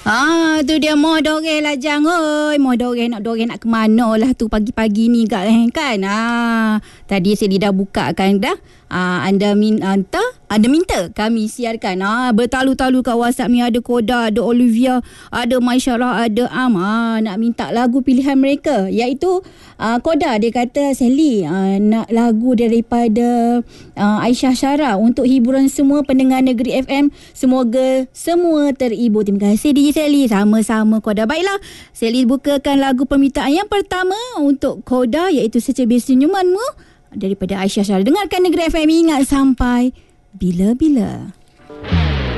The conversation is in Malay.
Tu dia mau doreh lah Jang. Mau doreh nak ke mana lah tu pagi-pagi ni kan. Tadi saya dah buka kan dah. Anda minta kami siarkan. Bertalu-talu kat WhatsApp ni ada Koda, ada Olivia, ada Maisyarah, ada nak minta lagu pilihan mereka, iaitu Koda dia kata Sally nak lagu daripada Aisyah Syara untuk hiburan semua pendengar Negeri FM. Semoga semua terhibur. Terima kasih DJ Sally. Sama-sama Koda. Baiklah, Sally bukakan lagu permintaan yang pertama untuk Koda, iaitu Secebir Senyumanmu daripada Aisyah Syara. Dengarkan Negeri FM, ingat sampai bila-bila.